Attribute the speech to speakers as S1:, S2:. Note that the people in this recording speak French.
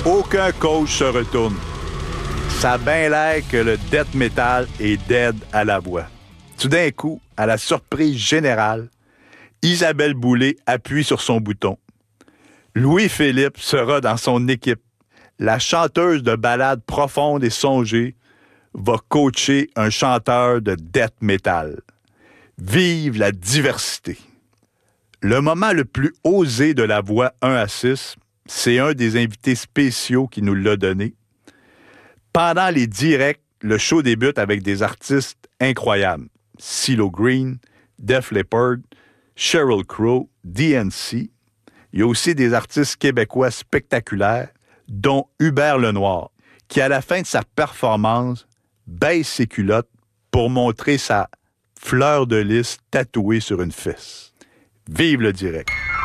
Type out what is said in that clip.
S1: Aucun coach se retourne. Ça a bien l'air que le death metal est dead à la voix. Tout d'un coup, à la surprise générale, Isabelle Boulay appuie sur son bouton. Louis-Philippe sera dans son équipe. La chanteuse de ballades profondes et songées va coacher un chanteur de death metal. Vive la diversité! Le moment le plus osé de la voix 1 à 6, c'est un des invités spéciaux qui nous l'a donné. Pendant les directs, le show débute avec des artistes incroyables. CeeLo Green, Def Leppard, Sheryl Crow, DNC. Il y a aussi des artistes québécois spectaculaires, dont Hubert Lenoir, qui, à la fin de sa performance, baisse ses culottes pour montrer sa fleur de lys tatouée sur une fesse. Vive le direct!